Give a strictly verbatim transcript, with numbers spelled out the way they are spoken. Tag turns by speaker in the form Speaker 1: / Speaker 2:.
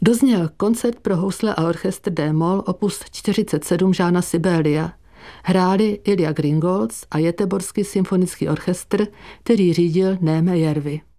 Speaker 1: Dozněl koncert pro housle a orchestr D-moll opus čtyřicet sedm Jeana Sibélia. Hráli Ilja Gringolz a Göteborský symfonický orchestr, který řídil Néme Järvi.